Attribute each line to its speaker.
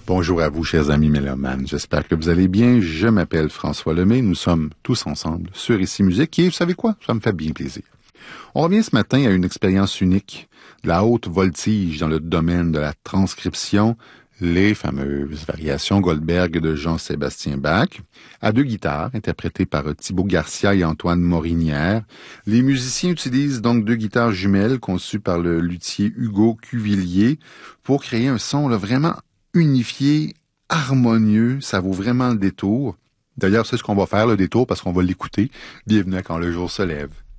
Speaker 1: Bonjour à vous, chers amis mélomanes. J'espère que vous allez bien. Je m'appelle François Lemay. Nous sommes tous ensemble sur Ici Musique et vous savez quoi? Ça me fait bien plaisir. On revient ce matin à une expérience unique, de la haute voltige dans le domaine de la transcription, les fameuses variations Goldberg de Jean-Sébastien Bach, à deux guitares, interprétées par Thibaut Garcia et Antoine Morinière. Les musiciens utilisent donc deux guitares jumelles conçues par le luthier Hugo Cuvillier pour créer un son vraiment unifié, harmonieux. Ça vaut vraiment le détour. D'ailleurs, c'est ce qu'on va faire, le détour, parce qu'on va l'écouter. Bienvenue à Quand le jour se lève.